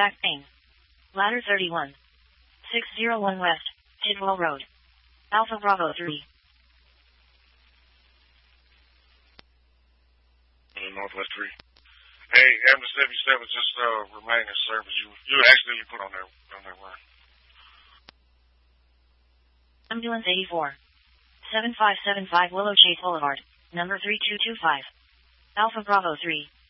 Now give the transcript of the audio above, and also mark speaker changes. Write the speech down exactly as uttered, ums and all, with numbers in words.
Speaker 1: back pain. Ladder thirty-one. six oh one West, Tidwell Road. Alpha Bravo three.
Speaker 2: Northwest three. Hey, M seventy-seven, just uh, remain in service. You you accidentally put on their on their run.
Speaker 1: Ambulance eighty-four. seven five seven five Willow Chase Boulevard, number three two two five. Alpha Bravo three.